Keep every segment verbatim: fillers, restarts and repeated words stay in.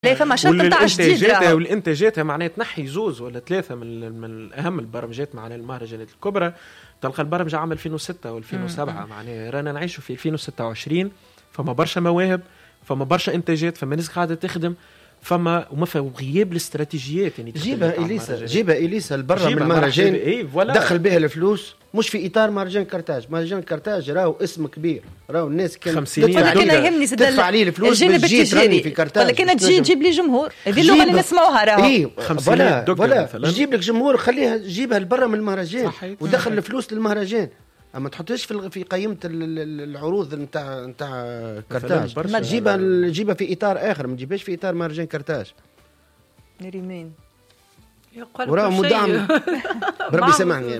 لا فما شرط نتاع جديد والانتاجات معناها تنحي زوز ولا ثلاثه من من اهم البرمجات معناها المهرجانات الكبرى. تلقى البرمجه عام ألفين وستة وألفين وسبعة معناها رانا نعيشوا في ألفين وستة وعشرين. فما برشا مواهب، فما برشا انتاجات، فما ناس قاعده تخدم، فما وما في غياب الاستراتيجيات. يعني جيبها اليسا جيبها اليسا البرا من المهرجان إيه دخل بها الفلوس مش في اطار مهرجان كرتاج. مهرجان كرتاج راهو اسم كبير، راهو الناس كانت تدفع عليه الفلوس باش تجي ترني في كرتاج، ولكن تجي تجيب لي جمهور. هذه اللغه اللي نسمعوها راهو ايه ولا ولا تجيب لك جمهور، خليها جيبها البرا من المهرجان ودخل الفلوس للمهرجان. اما تحطهاش في في قائمه العروض نتاع نتاع كرتاج. جيبها جيبها في اطار اخر، ما تجيبهاش في اطار مهرجان كرتاج. نريمين وراه مدعم بربي سامحني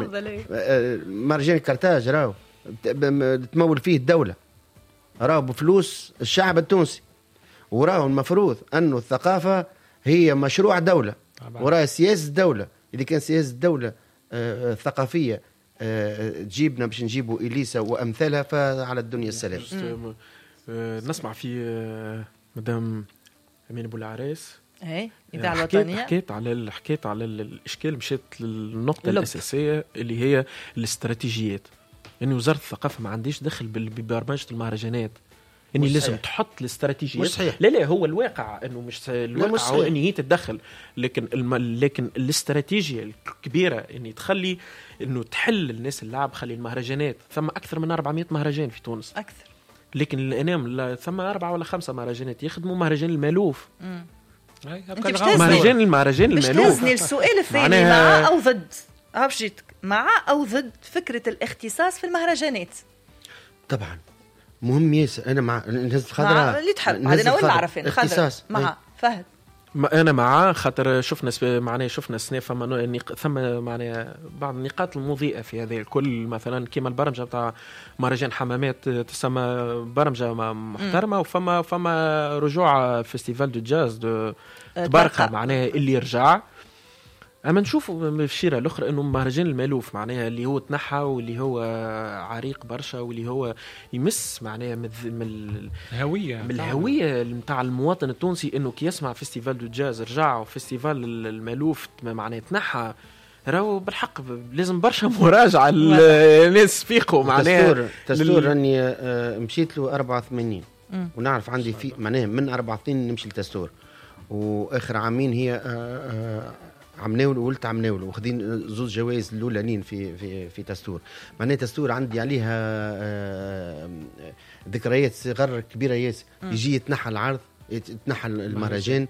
مهرجان كرتاج راهو تمول فيه الدوله، راهو بفلوس الشعب التونسي، وراهو المفروض انه الثقافه هي مشروع دوله، وراه سياسه الدوله. اذا كان سياسه الدوله ثقافيه تجيبنا باش نجيبوا إليسا وأمثالها فعلى الدنيا السلام. نسمع في مدام أمين أبو العريس ايه إذاعة الوطنية حكيت على حكيت على الإشكال، مشيت للنقطة اللب. الأساسية اللي هي الاستراتيجيات. يعني وزارة الثقافة ما عنديش دخل ببرمجة المهرجانات، اني لازم صحيح. تحط الاستراتيجيات. لا لا هو الواقع انه مش الواقع مش هو اني هي تتدخل، لكن الم... لكن الاستراتيجيه الكبيره اني تخلي انه تحل الناس اللعب. خلي المهرجانات ثم اكثر من أربعمائة مهرجان في تونس اكثر، لكن الانام ثم أربعة ولا خمسة مهرجانات يخدموا مهرجان المالوف. مهرجان المهرجان المالوف. تهزني السؤال الثاني مع او ضد عرفتك مع او ضد فكره الاختصاص في المهرجانات؟ طبعا مهم ياسر. انا مع الناس الخضراء اللي تحب بعدين وين نعرفين اختصاص مع فهد. انا معاه خاطر شفنا معناه شفنا السنه فما ثم معناه بعض النقاط المضيئه في هذا الكل. مثلا كيما البرمجه بتاع مهرجان حمامات تسمى برمجه محترمه، م. وفما فما رجوع فيستيفال دو جاز دو تبارك معناه اللي رجع. اما نشوفوا في الشيره الاخرى انه مهرجان المالوف معناها اللي هو تنحى واللي هو عريق برشا واللي هو يمس معناها من الهويه من الهويه نتاع المواطن التونسي، انه كي يسمع فيستيفال دو جاز رجع وفيستيفال المالوف معناها تنحى، راهو بالحق لازم برشا مراجعه الناس فيقوا معناها. تستور راني آه مشيت له أربعة وثمانين ونعرف عندي في معناها من أربعة وثمانين نمشي لتستور، واخر عامين هي آه آه عمناول وولت عمناول واخذين زوز جوائز الاولانيين في في في تستور. معناها تستور عندي عليها ذكريات صغر كبيره ياسر. يجي يتنحى العرض يتنحى المهرجان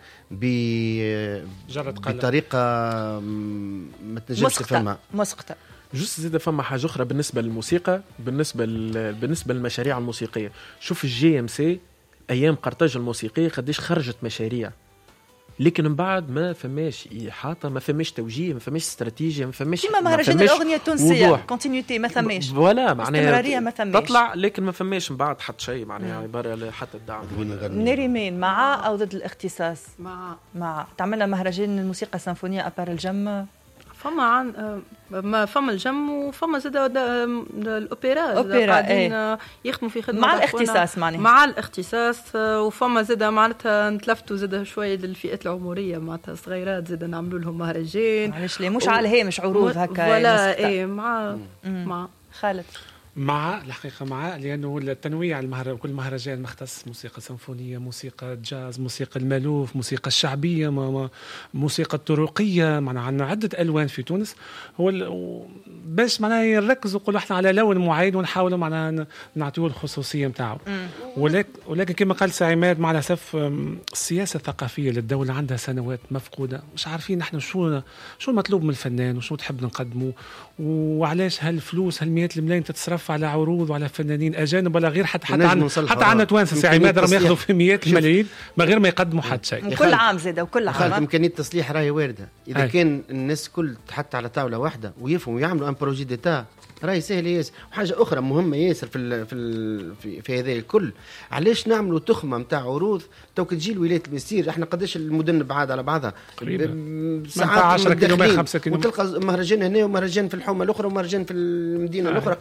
بطريقه ما تنجمش تفهمها مسقطه. جوست زيد فما حاجه اخرى بالنسبه للموسيقى، بالنسبه بالنسبه للمشاريع الموسيقيه. شوف الجي ام سي ايام قرطاج الموسيقيه قديش خرجت مشاريع، لكن من بعد ما فماش إحاطة، ما فماش توجيه، ما فماش استراتيجية، ما فماش كما مهرجان الأغنية التونسية كونتينيوتي ما فماش ولا معناها ما فماش تطلع، لكن ما فماش من بعد حتى شيء معناها عبارة حتى الدعم. نريمين مع أو ضد الاختصاص؟ مع مع تعملنا مهرجان الموسيقى السيمفونية أبار الجم فما عن ما فما الجم وفما زاد الأوبرا قاعدين ايه. يخدموا في خدمة مع الاختصاص معناها مع الاختصاص. وفما زاد معناتها نتلفتوا زاد شوية للفئات العمرية معناتها صغيرات زاد نعملوا لهم مهرجان. معلش ليه مش و... على الهامش عروض هكا ولا ايه مع مم. مع خالد مع الحقيقة مع لأنه التنويع المهرجان كل مهرجان مختص موسيقى سيمفونية، موسيقى جاز، موسيقى المالوف، موسيقى الشعبية، ما موسيقى الطرقية، معنا عندنا عدة ألوان في تونس. هو باش معنا نركز ونقول احنا على لون معين ونحاول معنا نعطيه الخصوصية متاعه. ولكن ولكن كما قال سعيماد مع الأسف السياسة الثقافية للدولة عندها سنوات مفقودة، مش عارفين نحن شو شو المطلوب من الفنان وشو تحب نقدمه، وعلاش هالفلوس هالمئات الملايين تتصرف على عروض وعلى فنانين اجانب ولا غير. حتى حتى عن حتى عندنا توانسه سي عماد راهم ياخذوا في مئات الملايين من غير ما يقدموا حتى شيء. كل عام زاده وكل عام امكانيه التصليح راهي وارده اذا هي. كان الناس كل تحط على طاوله واحده ويفهموا ويعملوا ان بروجي ديتا راهي سهل ياسر. وحاجه اخرى مهمه ياسر في ال في ال في, في هذا الكل، علاش نعملوا تخمه نتاع عروض توك تجي الولايات المسير. احنا قداش المدن بعاد على بعضها ساعات عشرة كيلومتر خمسة كيلومتر، وتلقى مهرجان هنا ومهرجان في الحومه الاخرى ومهرجان في المدينه آه. الاخرى قراب آه. برشا.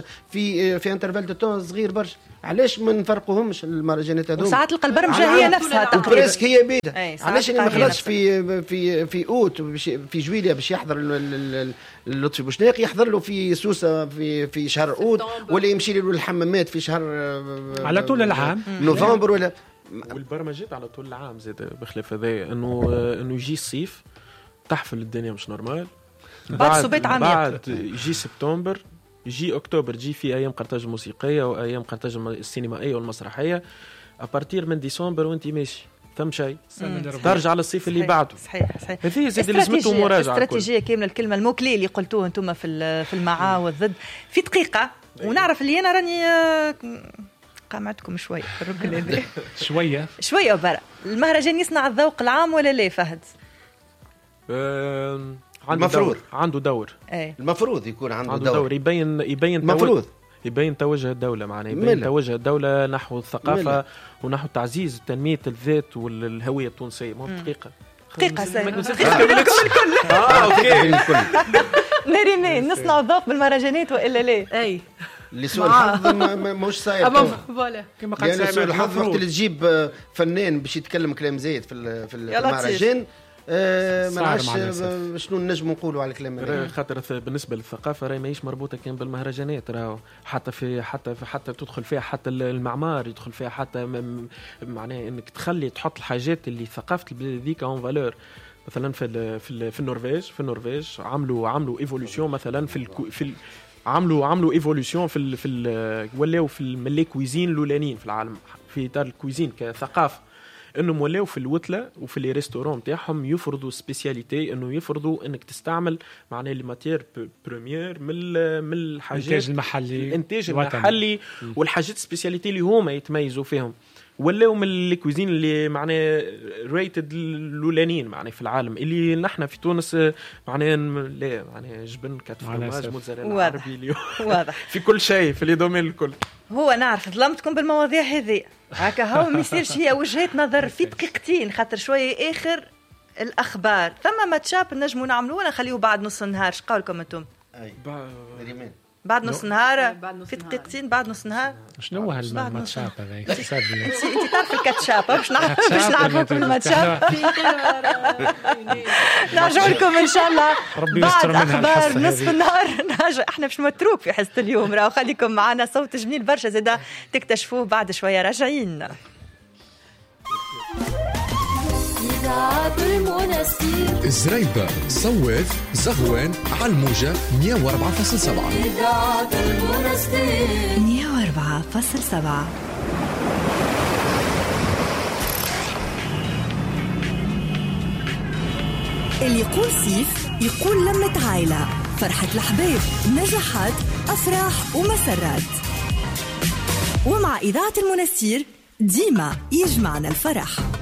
برشا في في انترفال دو تون صغير برشا. علاش ما نفرقوهمش المهرجانات هذوما؟ وساعات تلقى البرمجه هي نفسها تقريبا بريسك هي بيدا. علاش اللي ما خلصش في نفسها. في في اوت في جويليا باش يحضر اللطفي بوشناقي يحضر له في سوسه في في شهر اوت، ولا يمشي له الحمامات في شهر على طول العام نوفمبر ولا. والبرمجات على طول العام زاد بخلاف هذا انه انه يجي الصيف تحفل الدنيا مش نورمال، بعد سبات عام بعد يجي سبتمبر يجي اكتوبر تجي في ايام قرطاج موسيقيه وايام قرطاج السينمائيه والمسرحيه. ابارتير من ديسمبر وانت ماشي ثم شيء ترجع للصيف اللي بعده. صحيح صحيح. هذه زاد لازمته مراجعه. استراتيجيه كامله. الكلمه الموكلي اللي قلتوه انتم في في المعا والضد في دقيقه، ونعرف اللي انا راني قامعتكم شويه في الركن هذا شويه شويه برا. المهرجان يصنع الذوق العام ولا لا فهد؟ أه... عنده المفروض دور. عنده دور ايه. المفروض يكون عنده, عنده دور. دور يبين يبين المفروض يبين توجه الدولة، معناه يبين توجه الدولة نحو الثقافة ملا. ونحو تعزيز تنمية الذات والهوية التونسية. مو دقيقة دقيقة سهلة اه اوكي نريمان نصنع الذوق بالمهرجانات والا لا؟ اي اللي سوء الحظ ماهوش صاير. فوالا كما قال يعني سوء الحظ وقت اللي تجيب فنان باش يتكلم كلام زايد في في المهرجان آه ما نعرفش شنو نجم نقولوا على الكلام هذا. خاطر بالنسبه للثقافه راهي ماهيش مربوطه كان بالمهرجانات، راهو حتى في حتى في حتى تدخل فيها حتى المعمار يدخل فيها حتى معناه انك تخلي تحط الحاجات اللي ثقافه البلاد ذيك اون فالور. مثلا في ال في ال في النرويج في النرويج عملوا عملوا ايفولوشن مثلا في ال في ال عملوا عملوا ايفولوشن في ال في ال ولاو في الملي كويزين الاولانيين في العالم في دار الكويزين كثقافه، انهم ولاو في الوتله وفي لي ريستورون تاعهم يفرضوا سبيسياليتي، انه يفرضوا انك تستعمل معناه لي ماتير بريمير من من الحاجات الانتاج المحلي الانتاج المحلي والحاجات سبيسياليتي اللي هما يتميزوا فيهم. ولاو من الكوزين اللي معناه ريتد الاولانيين معناه في العالم، اللي نحن في تونس معناه لا معناه جبن كتف فرماج موتزاريلا عربي اليوم واضح في كل شيء في لي دومين الكل. هو نعرف ظلمتكم بالمواضيع هذه هكا هو ما يصيرش هي وجهات نظر في دقيقتين خاطر شويه اخر الاخبار ثم ماتشاب نجموا نعملوه ولا نخليه بعد نص النهار؟ ايش قولكم انتم؟ اي بعد نص نهار في دقيقتين بعد نص نهار. شنو هالماتشاب هذا؟ انت تعرف الكاتشاب باش نعرف باش نعرفوكم الماتشاب. نرجع لكم ان شاء الله بعد اخبار نصف النهار. نرجع احنا باش نوتروك في حصه اليوم، راهو خليكم معنا صوت جميل برشا زاده تكتشفوه بعد شويه راجعين. زريبة صوت زغوان على الموجة مية وأربعة فاصلة سبعة مية وأربعة فاصلة سبعة. اللي يقول سيف يقول لمة عائلة، فرحة الأحباب، نجاحات، أفراح ومسرات. ومع إذاعة المنستير ديما يجمعنا الفرح.